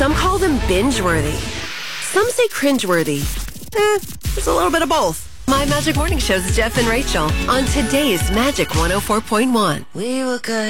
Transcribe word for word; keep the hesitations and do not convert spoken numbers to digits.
Some call them binge-worthy. Some say cringe-worthy. Eh, it's a little bit of both. My Magic Morning Show's Jeff and Rachel on today's Magic one oh four point one. We were good.